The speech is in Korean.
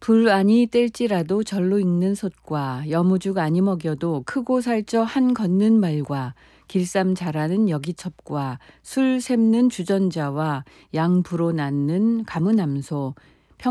불 아니 뗄지라도 절로 익는 솥과 여무죽 아니 먹여도 크고 살쪄 한 걷는 말과 길쌈 잘하는 여기첩과 술 샘는 주전자와 양 불어 낳는 가무남소